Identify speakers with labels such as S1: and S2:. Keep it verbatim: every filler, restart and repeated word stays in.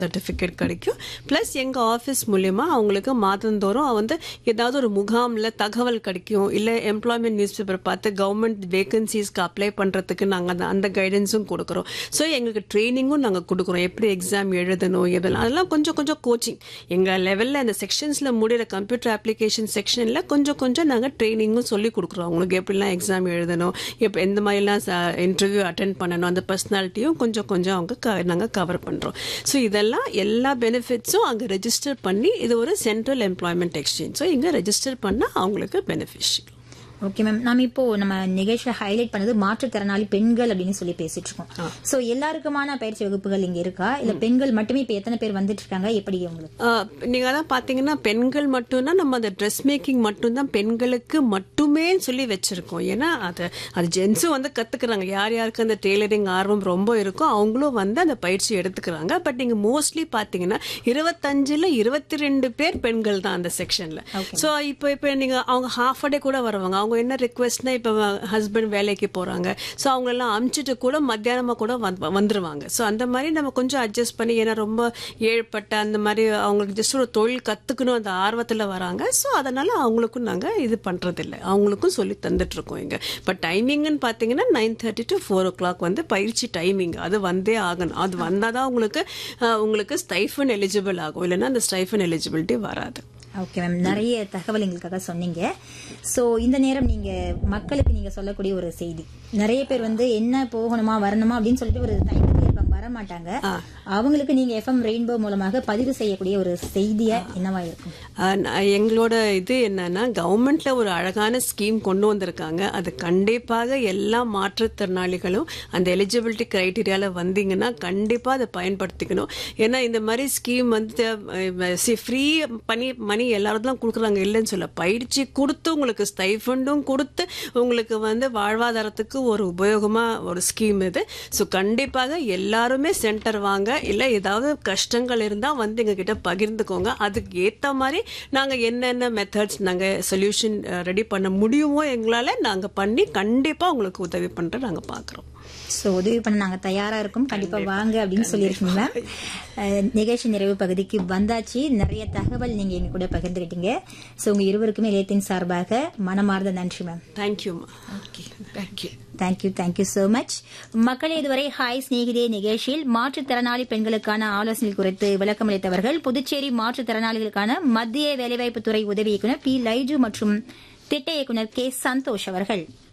S1: Certificate கிடைக்கும். Plus எங்கள் office மூலயமா அவங்களுக்கு மாதந்தோறும் வந்து ஏதாவது ஒரு முகாமில் தகவல் கிடைக்கும். இல்லை எம்ப்ளாய்மெண்ட் நியூஸ் பேப்பர் பார்த்து கவர்மெண்ட் வேகன்சிஸ்க்கு அப்ளை பண்ணுறதுக்கு நாங்கள் அந்த அந்த கைடன்ஸும் கொடுக்குறோம். ஸோ எங்களுக்கு ட்ரைனிங்கும் நாங்கள் கொடுக்குறோம். எப்படி எக்ஸாம் எழுதணும் எதெல்லாம் அதெல்லாம் கொஞ்சம் கொஞ்சம் கோச்சிங் எங்கள் லெவலில் அந்த செக்ஷன்ஸில் முடிகிற கம்ப்யூட்டர் அப்ளிகேஷன் செக்ஷனில் கொஞ்சம் கொஞ்சம் நாங்கள் ட்ரைனிங்கும் சொல்லி கொடுக்குறோம். அவங்களுக்கு எப்படிலாம் எக்ஸாம் எழுதணும், எப்போ எந்த மாதிரிலாம் இன்டர்வியூ அட்டென்ட் பண்ணணும், அந்த பர்சனாலிட்டியும் கொஞ்சம் கொஞ்சம் அவங்க க நாங்கள் கவர் பண்ணுறோம். ஸோ இதெல்லாம் எல்லா பெனிஃபிட்ஸும் அங்கே ரெஜிஸ்டர் பண்ணி இது ஒரு சென்ட்ரல் எம்ப்ளாய்மெண்ட் எக்ஸ்சேஞ்ச். ஸோ இங்கே ரெஜிஸ்டர் பண்ணால் அவங்களுக்கு பெனிஃபிஷியல்.
S2: ஓகே மேம், நாம இப்போ நம்ம நிகழ்ச்சியில ஹைலைட் பண்ணது மாற்றுத்திறனாளி பெண்கள் அப்படின்னு சொல்லி பேசிட்டு இருக்கோம். சோ எல்லாருக்குமான பயிற்சி வகுப்புகள் இங்க இருக்கா, இல்ல பெண்கள் மட்டுமே இப்ப எத்தனை பேர் வந்துட்டு இருக்காங்க, எப்படி உங்களுக்கு?
S1: நீங்க அதான் பாத்தீங்கன்னா பெண்கள் மட்டும்தான் நம்ம அந்த ட்ரெஸ் மேக்கிங் மட்டும்தான் பெண்களுக்கு மட்டுமே சொல்லி வச்சிருக்கோம். ஏன்னா அது அது ஜென்ஸும் வந்து கத்துக்கிறாங்க. யார் யாருக்கு அந்த டெய்லரிங் ஆர்வம் ரொம்ப இருக்கும் அவங்களும் வந்து அந்த பயிற்சி எடுத்துக்கிறாங்க. பட் நீங்க மோஸ்ட்லி பாத்தீங்கன்னா இருபத்தஞ்சுல இருபத்தி ரெண்டு பேர் பெண்கள் தான் அந்த செக்ஷன்ல. சோ இப்போ இப்போ நீங்க அவங்க ஹாஃப் டே கூட வருவாங்க. அவங்க என்ன ரிக்வெஸ்ட்னா இப்போ ஹஸ்பண்ட் வேலைக்கு போறாங்க, ஸோ அவங்க எல்லாம் அமிச்சிட்டு கூட மத்தியானமா கூட வந்துருவாங்க. ஸோ அந்த மாதிரி நம்ம கொஞ்சம் அட்ஜஸ்ட் பண்ணி, ஏன்னா ரொம்ப ஏழ்பட்ட அந்த மாதிரி அவங்களுக்கு ஜஸ்ட் ஒரு தொழில் கத்துக்கணும் அந்த ஆர்வத்தில் வராங்க. ஸோ அதனால அவங்களுக்கும் நாங்கள் இது பண்றது இல்லை, அவங்களுக்கும் சொல்லி தந்துட்டு இருக்கோம் இங்க. பட் டைமிங்னு பார்த்தீங்கன்னா nine thirty to four O clock வந்து பயிற்சி டைமிங் அது வந்தே ஆகணும். அது வந்தாதான் உங்களுக்கு உங்களுக்கு ஸ்டைஃபன் எலிஜிபிள் ஆகும், இல்லைன்னா அந்த ஸ்டைஃபன் எலிஜிபிலிட்டி வராது.
S2: ஓகே மேம், நிறைய தகவல் எங்களுக்காக சொன்னீங்க. ஸோ இந்த நேரம் நீங்க மக்களுக்கு நீங்க சொல்லக்கூடிய ஒரு செய்தி, நிறைய பேர் வந்து என்ன போகணுமா வரணுமா அப்படின்னு சொல்லிட்டு ஒரு தயக்கத்தில் இருப்பாங்க, வர மாட்டாங்க. அவங்களுக்கு நீங்க எஃப்எம் ரெயின்போ மூலமாக பதிவு செய்யக்கூடிய ஒரு செய்தியா என்னவா இருக்கும்?
S1: எங்களோட இது என்னன்னா, கவர்மெண்ட்ல ஒரு அழகான ஸ்கீம் கொண்டு வந்திருக்காங்க. அது கண்டிப்பாக எல்லா மாற்றுத்திறனாளிகளும் அந்த எலிஜிபிலிட்டி கிரைட்டீரியால வந்தீங்கன்னா கண்டிப்பா அதை பயன்படுத்திக்கணும். ஏன்னா இந்த மாதிரி ஸ்கீம் வந்து ஃப்ரீ பண்ணி மணி எல்லாரும் கொடுக்குறாங்க இல்லைன்னு சொல்ல, பயிற்சி கொடுத்து உங்களுக்கு ஸ்டைஃபண்டும் கொடுத்து உங்களுக்கு வந்து வாழ்வாதாரத்துக்கு ஒரு உபயோகமா ஒரு ஸ்கீம் இது. ஸோ கண்டிப்பாக எல்லாருமே சென்டர் வாங்க, இல்லை ஏதாவது கஷ்டங்கள் இருந்தால் வந்து எங்க கிட்ட பகிர்ந்துக்கோங்க. அதுக்கு ஏற்ற மாதிரி நாங்கள் என்னென்ன மெத்தட்ஸ் நாங்கள் சொல்யூஷன் ரெடி பண்ண முடியுமோ எங்களால் நாங்கள் பண்ணி கண்டிப்பாக உங்களுக்கு உதவி பண்ணுற நாங்கள் பார்க்குறோம்.
S2: ஸோ உதவி பண்ண நாங்கள் தயாராக இருக்கோம், கண்டிப்பாக வாங்க அப்படின்னு சொல்லியிருக்கீங்க. நிகழ்ச்சி நிறைவு பகுதிக்கு வந்தாச்சு. நிறைய தகவல் நீங்கள் எங்க கூட பகிர்ந்துக்கிட்டீங்க. ஸோ உங்கள் இருவருக்குமே இளையத்தின் சார்பாக மனமார்ந்த நன்றி ma'am.
S1: Thank you. Okay, thank you
S2: thank you thank you so much. மக்களே, இதுவரை ஹாய் ஸ்நேகிதே நிகழ்ச்சியில் மாற்றுத்திறனாளி பெண்களுக்கான ஆலோசனை குறித்து விளக்கமளித்தவர்கள் புதுச்சேரி மாற்றுத்திறனாளிகளுக்கான மத்திய வேலைவாய்ப்புத்துறை உதவி இயக்குநர் பி லைஜு மற்றும் திட்ட இயக்குநர் கே சந்தோஷ் அவர்கள்.